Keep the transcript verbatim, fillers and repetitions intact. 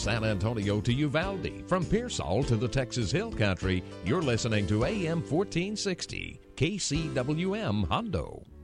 San Antonio to Uvalde, from Pearsall to the Texas Hill Country, you're listening to A M fourteen sixty, K C W M Hondo.